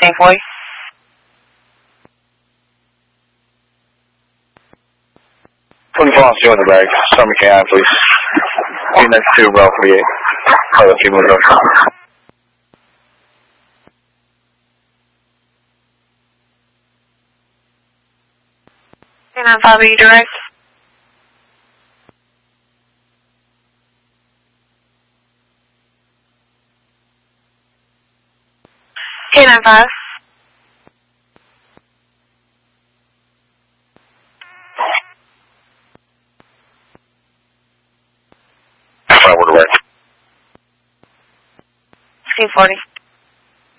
1640. On the bag. Summer K9, please. Be next to Bravo 48. Oh, let's keep moving. K95, direct. K95. Forward, direct. 1640.